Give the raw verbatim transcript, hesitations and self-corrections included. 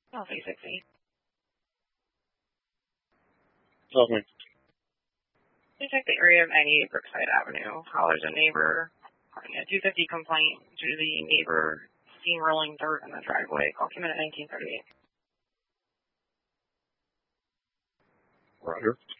I'll say sixty. Tell me. Check the area of ninety-eight Brookside Avenue. Hollers a neighbor. A two fifty complaint to the neighbor seen rolling dirt in the driveway. Call came in at nineteen thirty-eight. Roger.